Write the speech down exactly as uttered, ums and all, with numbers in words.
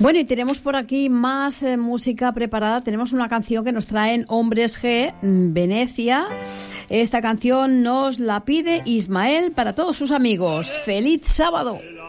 Bueno, y tenemos por aquí más eh, música preparada. Tenemos una canción que nos traen Hombres G, Venecia. Esta canción nos la pide Ismael para todos sus amigos. ¡Feliz sábado!